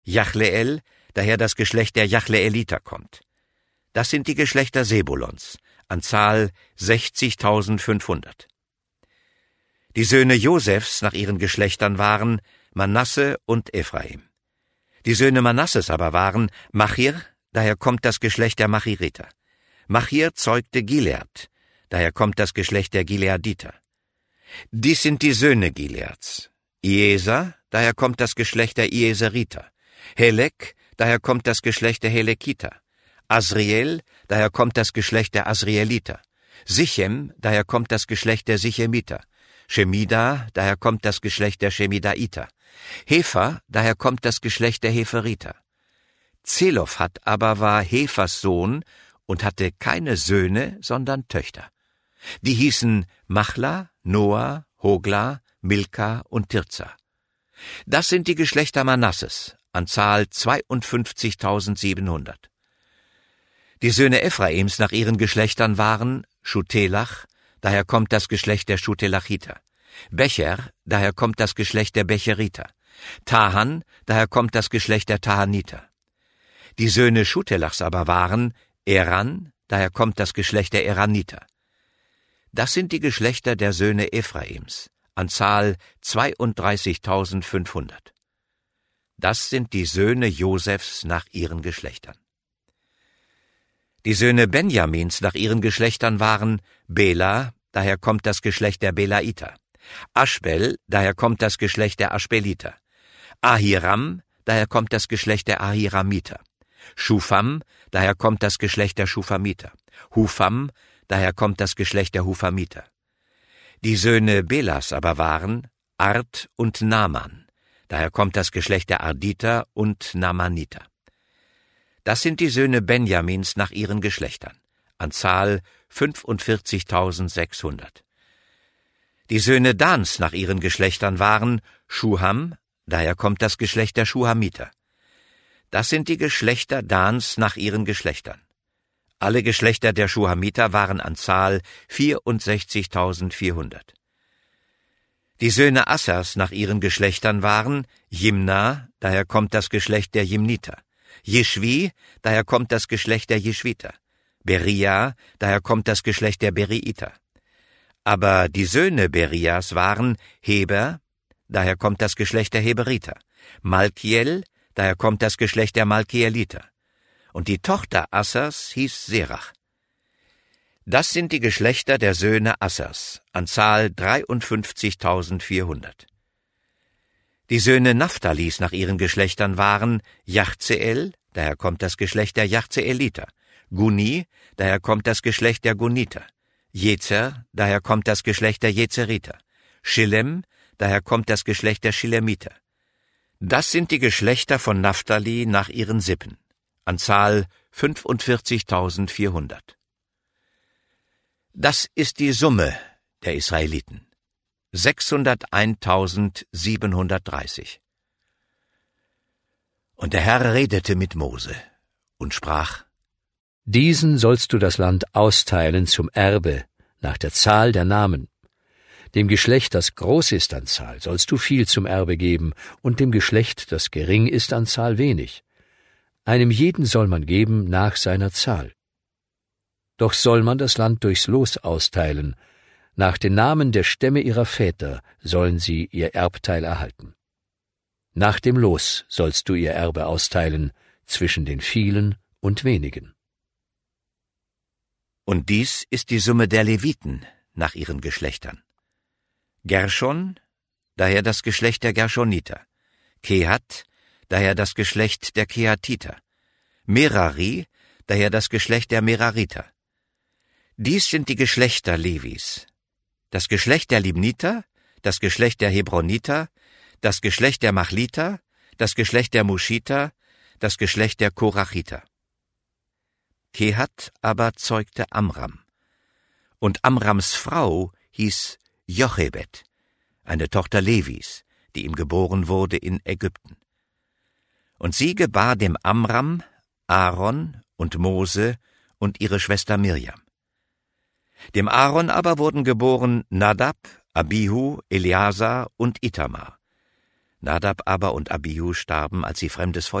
Jachleel, daher das Geschlecht der Jachleeliter kommt. Das sind die Geschlechter Sebulons, an Zahl 60.500. Die Söhne Josefs nach ihren Geschlechtern waren Manasse und Ephraim. Die Söhne Manasses aber waren Machir, daher kommt das Geschlecht der Machiriter. Machir zeugte Gilead, daher kommt das Geschlecht der Gileaditer. Dies sind die Söhne Gileads. Ieser, daher kommt das Geschlecht der Ieseriter. Helek, daher kommt das Geschlecht der Helekiter. Asriel, daher kommt das Geschlecht der Asrieliter. Sichem, daher kommt das Geschlecht der Sichemiter. Shemida, daher kommt das Geschlecht der Shemidaiter. Hefer, daher kommt das Geschlecht der Heferiter. Zelophat aber war Hefers Sohn und hatte keine Söhne, sondern Töchter. Die hießen Machla, Noah, Hogla, Milka und Tirza. Das sind die Geschlechter Manasses, an Zahl 52.700. Die Söhne Ephraims nach ihren Geschlechtern waren Schutelach, daher kommt das Geschlecht der Schutelachiter. Becher, daher kommt das Geschlecht der Becheriter. Tahan, daher kommt das Geschlecht der Tahaniter. Die Söhne Schutelachs aber waren Eran, daher kommt das Geschlecht der Eraniter. Das sind die Geschlechter der Söhne Ephraims, an Zahl 32.500. Das sind die Söhne Josefs nach ihren Geschlechtern. Die Söhne Benjamins nach ihren Geschlechtern waren Bela, daher kommt das Geschlecht der Belaiter. Aschbel, daher kommt das Geschlecht der Aschbeliter. Ahiram, daher kommt das Geschlecht der Ahiramiter. Schufam, daher kommt das Geschlecht der Schufamiter. Hufam, daher kommt das Geschlecht der Hufamiter. Die Söhne Belas aber waren Ard und Naaman, daher kommt das Geschlecht der Arditer und Naamaniter. Das sind die Söhne Benjamins nach ihren Geschlechtern, an Zahl 45.600. Die Söhne Dans nach ihren Geschlechtern waren Schuham, daher kommt das Geschlecht der Schuhamiter. Das sind die Geschlechter Dans nach ihren Geschlechtern. Alle Geschlechter der Schuhamiter waren an Zahl 64.400. Die Söhne Assers nach ihren Geschlechtern waren Jimna, daher kommt das Geschlecht der Jimniter. Jeschwi, daher kommt das Geschlecht der Jeschwiter. Beria, daher kommt das Geschlecht der Beriiter. Aber die Söhne Berias waren Heber, daher kommt das Geschlecht der Heberiter. Malkiel, daher kommt das Geschlecht der Malkieliter. Und die Tochter Assers hieß Serach. Das sind die Geschlechter der Söhne Assers, an Zahl 53.400. Die Söhne Naphthalis nach ihren Geschlechtern waren Jachzeel, daher kommt das Geschlecht der Jachzeeliter. Guni, daher kommt das Geschlecht der Guniter. Jezer, daher kommt das Geschlecht der Jezeriter. Schillem, daher kommt das Geschlecht der Schillemiter. Das sind die Geschlechter von Naphtali nach ihren Sippen, an Zahl 45.400. Das ist die Summe der Israeliten. 601.730. Und der Herr redete mit Mose und sprach: Diesen sollst du das Land austeilen zum Erbe, nach der Zahl der Namen. Dem Geschlecht, das groß ist an Zahl, sollst du viel zum Erbe geben, und dem Geschlecht, das gering ist an Zahl, wenig. Einem jeden soll man geben nach seiner Zahl. Doch soll man das Land durchs Los austeilen. Nach den Namen der Stämme ihrer Väter sollen sie ihr Erbteil erhalten. Nach dem Los sollst du ihr Erbe austeilen, zwischen den vielen und wenigen. Und dies ist die Summe der Leviten nach ihren Geschlechtern. Gershon, daher das Geschlecht der Gershoniter. Kehat, daher das Geschlecht der Kehatiter. Merari, daher das Geschlecht der Merariter. Dies sind die Geschlechter Levis: das Geschlecht der Libniter, das Geschlecht der Hebroniter, das Geschlecht der Machliter, das Geschlecht der Muschiter, das Geschlecht der Korachiter. Kehat aber zeugte Amram. Und Amrams Frau hieß Jochebed, eine Tochter Levis, die ihm geboren wurde in Ägypten. Und sie gebar dem Amram Aaron und Mose und ihre Schwester Mirjam. Dem Aaron aber wurden geboren Nadab, Abihu, Eleazar und Itamar. Nadab aber und Abihu starben, als sie fremdes